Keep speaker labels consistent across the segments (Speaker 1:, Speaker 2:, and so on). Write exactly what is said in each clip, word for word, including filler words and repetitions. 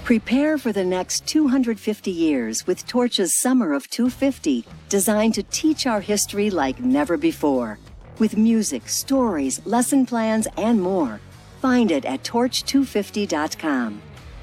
Speaker 1: Prepare for the next two hundred fifty years with Torch's Summer of two fifty, designed to teach our history like never before. With music, stories, lesson plans, and more. Find it at torch two fifty dot com.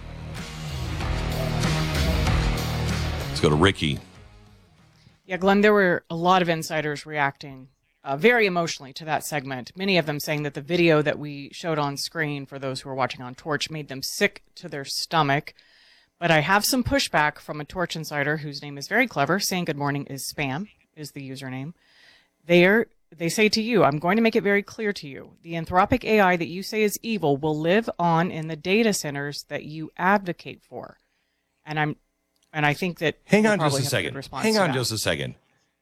Speaker 2: Let's go to Ricky.
Speaker 3: Yeah, Glenn, there were a lot of insiders reacting uh, very emotionally to that segment. Many of them saying that the video that we showed on screen for those who are watching on Torch made them sick to their stomach. But I have some pushback from a Torch insider whose name is very clever, saying good morning is spam, is the username. They are, they say to you, I'm going to make it very clear to you. The Anthropic A I that you say is evil will live on in the data centers that you advocate for. And I'm, and I think that...
Speaker 2: Hang on just a second. Hang on just a second.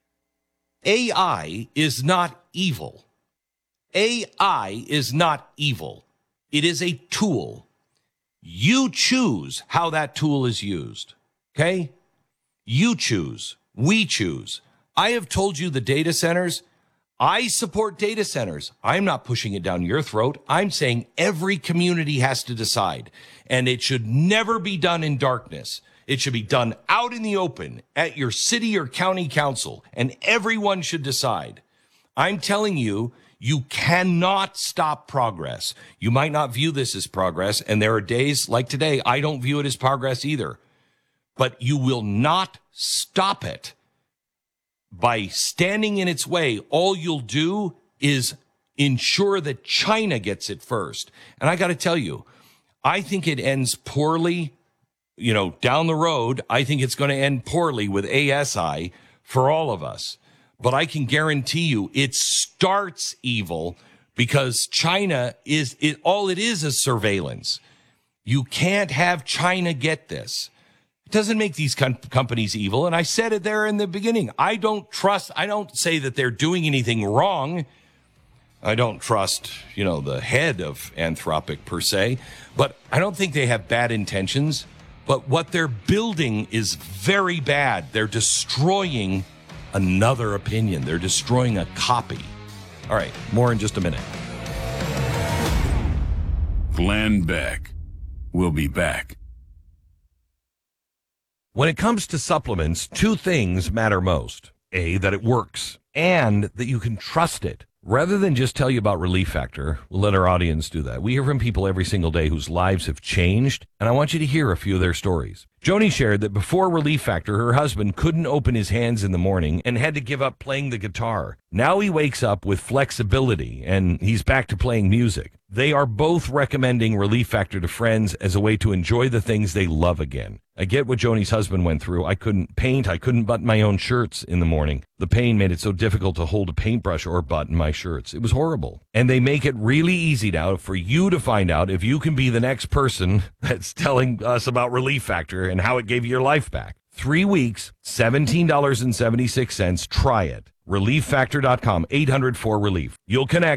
Speaker 2: A I is not evil. A I is not evil. It is a tool. You choose how that tool is used. Okay? You choose. We choose. I have told you the data centers. I support data centers. I'm not pushing it down your throat. I'm saying every community has to decide. And it should never be done in darkness. It should be done out in the open at your city or county council, and everyone should decide. I'm telling you, you cannot stop progress. You might not view this as progress, and there are days like today, I don't view it as progress either. But you will not stop it by standing in its way. All you'll do is ensure that China gets it first. And I got to tell you, I think it ends poorly. You know, down the road, I think it's going to end poorly with A S I for all of us. But I can guarantee you it starts evil because China is, it, all it is is surveillance. You can't have China get this. It doesn't make these com- companies evil. And I said it there in the beginning. I don't trust, I don't say that they're doing anything wrong. I don't trust, you know, the head of Anthropic per se, but I don't think they have bad intentions. But what they're building is very bad. They're destroying another opinion. They're destroying a copy. All right, more in just a minute.
Speaker 4: Glenn Beck. We'll be back.
Speaker 2: When it comes to supplements, two things matter most. A, that it works, and that you can trust it. Rather than just tell you about Relief Factor, we'll let our audience do that. We hear from people every single day whose lives have changed, and I want you to hear a few of their stories. Joni shared that before Relief Factor, her husband couldn't open his hands in the morning and had to give up playing the guitar. Now he wakes up with flexibility, and he's back to playing music. They are both recommending Relief Factor to friends as a way to enjoy the things they love again. I get what Joni's husband went through. I couldn't paint. I couldn't button my own shirts in the morning. The pain made it so difficult to hold a paintbrush or button my shirts. It was horrible. And they make it really easy now for you to find out if you can be the next person that's telling us about Relief Factor and how it gave you your life back. Three weeks, seventeen dollars and seventy-six cents. Try it. relief factor dot com, eight hundred four relief. You'll connect.